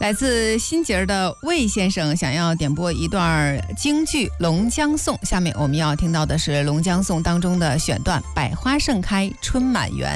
来自新节儿的魏先生想要点播一段京剧《龙江颂》，下面我们要听到的是《龙江颂》当中的选段《百花盛开春满园》。